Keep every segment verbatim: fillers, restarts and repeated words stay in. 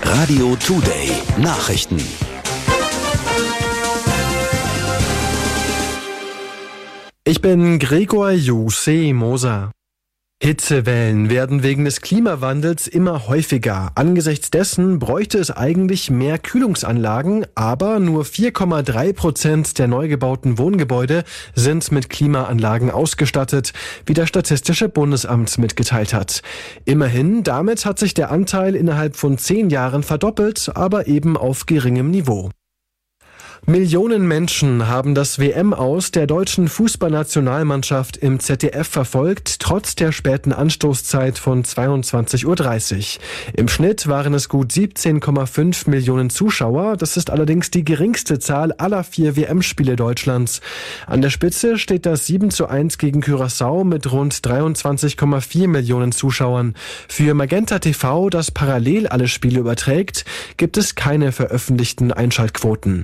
Radio Today Nachrichten. Ich bin Gregor Jose Moser. Hitzewellen werden wegen des Klimawandels immer häufiger. Angesichts dessen bräuchte es eigentlich mehr Kühlungsanlagen, aber nur vier Komma drei Prozent der neu gebauten Wohngebäude sind mit Klimaanlagen ausgestattet, wie das Statistische Bundesamt mitgeteilt hat. Immerhin, damit hat sich der Anteil innerhalb von zehn Jahren verdoppelt, aber eben auf geringem Niveau. Millionen Menschen haben das W M-Aus der deutschen Fußballnationalmannschaft im Z D F verfolgt, trotz der späten Anstoßzeit von zweiundzwanzig Uhr dreißig. Im Schnitt waren es gut siebzehn Komma fünf Millionen Zuschauer. Das ist allerdings die geringste Zahl aller vier W M-Spiele Deutschlands. An der Spitze steht das sieben zu eins gegen Curaçao mit rund dreiundzwanzig Komma vier Millionen Zuschauern. Für Magenta T V, das parallel alle Spiele überträgt, gibt es keine veröffentlichten Einschaltquoten.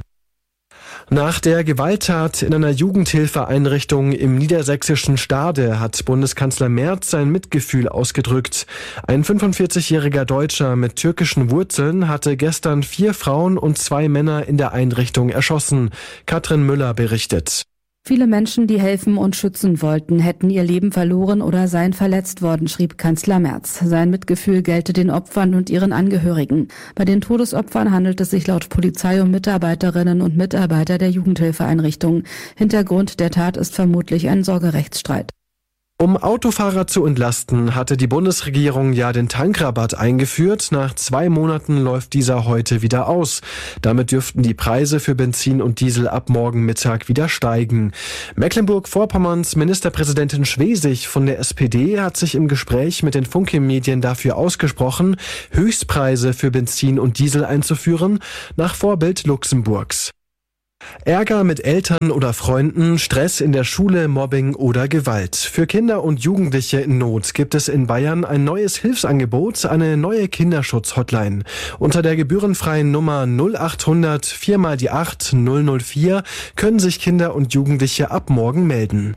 Nach der Gewalttat in einer Jugendhilfeeinrichtung im niedersächsischen Stade hat Bundeskanzler Merz sein Mitgefühl ausgedrückt. Ein fünfundvierzigjähriger Deutscher mit türkischen Wurzeln hatte gestern vier Frauen und zwei Männer in der Einrichtung erschossen. Katrin Müller berichtet. Viele Menschen, die helfen und schützen wollten, hätten ihr Leben verloren oder seien verletzt worden, schrieb Kanzler Merz. Sein Mitgefühl gelte den Opfern und ihren Angehörigen. Bei den Todesopfern handelt es sich laut Polizei um Mitarbeiterinnen und Mitarbeiter der Jugendhilfeeinrichtung. Hintergrund der Tat ist vermutlich ein Sorgerechtsstreit. Um Autofahrer zu entlasten, hatte die Bundesregierung ja den Tankrabatt eingeführt. Nach zwei Monaten läuft dieser heute wieder aus. Damit dürften die Preise für Benzin und Diesel ab morgen Mittag wieder steigen. Mecklenburg-Vorpommerns Ministerpräsidentin Schwesig von der S P D hat sich im Gespräch mit den Funke-Medien dafür ausgesprochen, Höchstpreise für Benzin und Diesel einzuführen, nach Vorbild Luxemburgs. Ärger mit Eltern oder Freunden, Stress in der Schule, Mobbing oder Gewalt. Für Kinder und Jugendliche in Not gibt es in Bayern ein neues Hilfsangebot, eine neue Kinderschutz-Hotline. Unter der gebührenfreien Nummer null achthundert vier mal die acht null null vier können sich Kinder und Jugendliche ab morgen melden.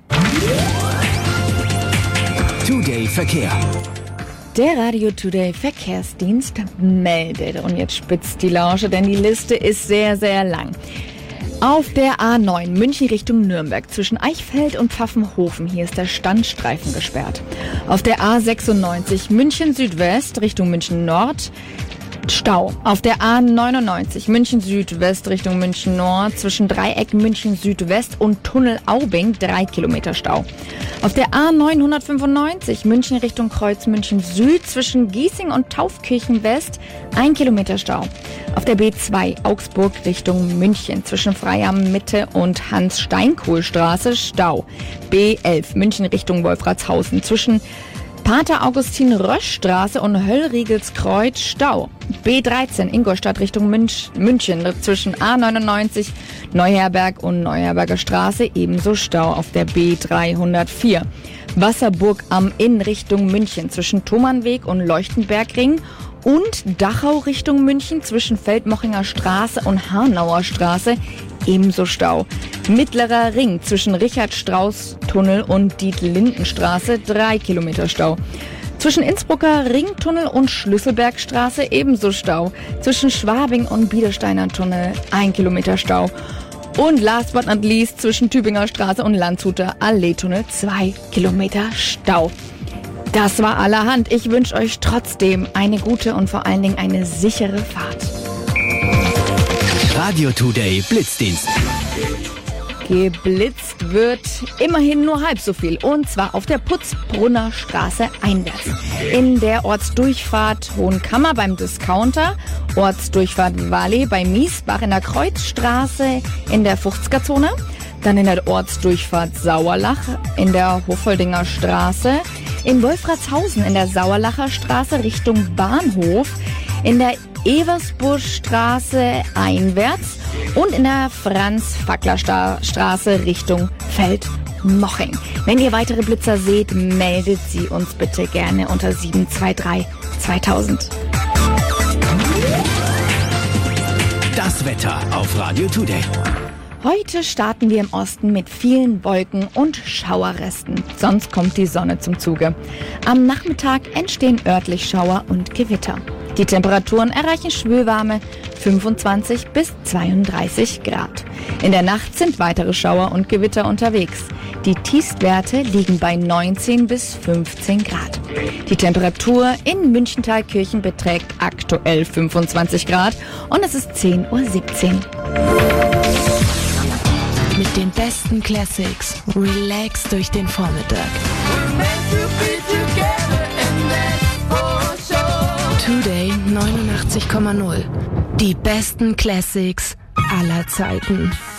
Today Verkehr. Der Radio Today Verkehrsdienst meldet. Und jetzt spitzt die Lausche, denn die Liste ist sehr, sehr lang. Auf der A neun München Richtung Nürnberg zwischen Eichfeld und Pfaffenhofen, hier ist der Standstreifen gesperrt. Auf der A sechsundneunzig München Südwest Richtung München Nord, Stau. Auf der A neunundneunzig München Südwest Richtung München Nord zwischen Dreieck München Südwest und Tunnel Aubing drei Kilometer Stau. Auf der A neunhundertfünfundneunzig München Richtung Kreuz München Süd zwischen Giesing und Taufkirchen West ein Kilometer Stau. Auf der B zwei Augsburg Richtung München zwischen Freiham Mitte und Hans-Steinkohl-Straße Stau. B elf München Richtung Wolfratshausen zwischen Pater Augustin Rösch-Straße und Höllriegelskreuz Stau. B dreizehn Ingolstadt Richtung Münch, München zwischen A neunundneunzig Neuherberg und Neuherberger Straße ebenso Stau auf der B dreihundertvier. Wasserburg am Inn Richtung München zwischen Thomannweg und Leuchtenbergring und Dachau Richtung München zwischen Feldmochinger Straße und Hanauer Straße ebenso Stau. Mittlerer Ring zwischen Richard-Strauß-Tunnel und Dietl-Linden-Straße drei Kilometer Stau. Zwischen Innsbrucker Ringtunnel und Schlüsselbergstraße ebenso Stau. Zwischen Schwabing und Biedersteiner Tunnel ein Kilometer Stau. Und last but not least zwischen Tübinger Straße und Landshuter Allee-Tunnel zwei Kilometer Stau. Das war allerhand. Ich wünsche euch trotzdem eine gute und vor allen Dingen eine sichere Fahrt. Radio Today Blitzdienst. Geblitzt wird immerhin nur halb so viel, und zwar auf der Putzbrunner Straße einwärts. In der Ortsdurchfahrt Hohenkammer beim Discounter, Ortsdurchfahrt Wallee bei Miesbach in der Kreuzstraße in der Fuchskerzone, dann in der Ortsdurchfahrt Sauerlach in der Hofoldinger Straße, in Wolfratshausen in der Sauerlacher Straße Richtung Bahnhof, in der Eversbuschstraße einwärts und in der Franz-Fackler-Straße Richtung Feldmoching. Wenn ihr weitere Blitzer seht, meldet sie uns bitte gerne unter sieben zwei drei zweitausend. Das Wetter auf Radio Today. Heute starten wir im Osten mit vielen Wolken und Schauerresten. Sonst kommt die Sonne zum Zuge. Am Nachmittag entstehen örtlich Schauer und Gewitter. Die Temperaturen erreichen schwülwarme fünfundzwanzig bis zweiunddreißig Grad. In der Nacht sind weitere Schauer und Gewitter unterwegs. Die Tiefstwerte liegen bei neunzehn bis fünfzehn Grad. Die Temperatur in Münchentheilkirchen beträgt aktuell fünfundzwanzig Grad und es ist zehn Uhr siebzehn. Mit den besten Classics. Relax durch den Vormittag. Today neunundachtzig Komma null. Die besten Classics aller Zeiten.